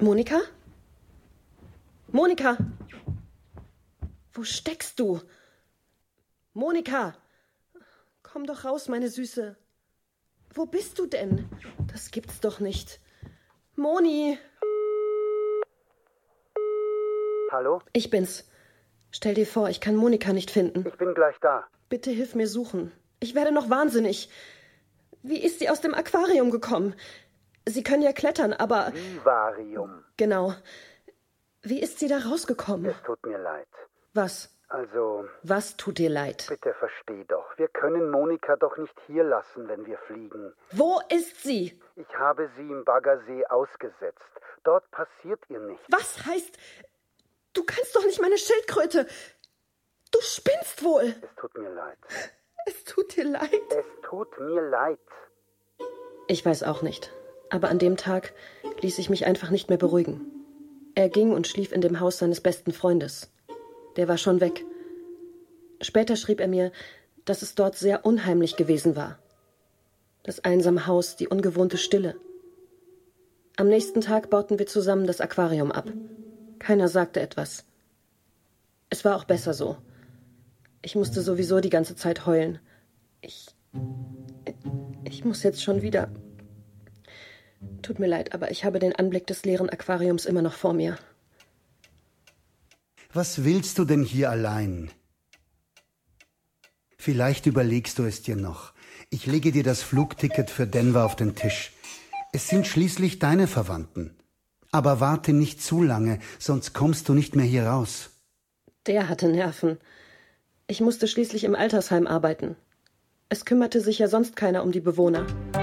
Monika? Monika? Wo steckst du? Monika! Komm doch raus, meine Süße. Wo bist du denn? Das gibt's doch nicht. Moni! Hallo? Ich bin's. Stell dir vor, ich kann Monika nicht finden. Ich bin gleich da. Bitte hilf mir suchen. Ich werde noch wahnsinnig. Wie ist sie aus dem Aquarium gekommen? Sie können ja klettern, aber... Vivarium. Genau. Wie ist sie da rausgekommen? Es tut mir leid. Was? Also... Was tut dir leid? Bitte versteh doch. Wir können Monika doch nicht hier lassen, wenn wir fliegen. Wo ist sie? Ich habe sie im Baggersee ausgesetzt. Dort passiert ihr nichts. Was heißt... Du kannst doch nicht meine Schildkröte... Du spinnst wohl. Es tut mir leid. Es tut dir leid. Es tut mir leid. Ich weiß auch nicht. Aber an dem Tag ließ ich mich einfach nicht mehr beruhigen. Er ging und schlief in dem Haus seines besten Freundes. Der war schon weg. Später schrieb er mir, dass es dort sehr unheimlich gewesen war. Das einsame Haus, die ungewohnte Stille. Am nächsten Tag bauten wir zusammen das Aquarium ab. Keiner sagte etwas. Es war auch besser so. Ich musste sowieso die ganze Zeit heulen. Ich muss jetzt schon wieder... Tut mir leid, aber ich habe den Anblick des leeren Aquariums immer noch vor mir. Was willst du denn hier allein? Vielleicht überlegst du es dir noch. Ich lege dir das Flugticket für Denver auf den Tisch. Es sind schließlich deine Verwandten. Aber warte nicht zu lange, sonst kommst du nicht mehr hier raus. Der hatte Nerven. Ich musste schließlich im Altersheim arbeiten. Es kümmerte sich ja sonst keiner um die Bewohner.